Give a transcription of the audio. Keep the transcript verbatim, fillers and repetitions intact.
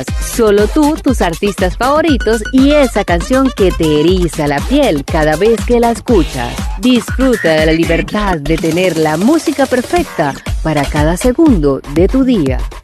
Solo tú, tus artistas favoritos y esa canción que te eriza la piel cada vez que la escuchas. Disfruta de la libertad de tener la música perfecta para cada segundo de tu día.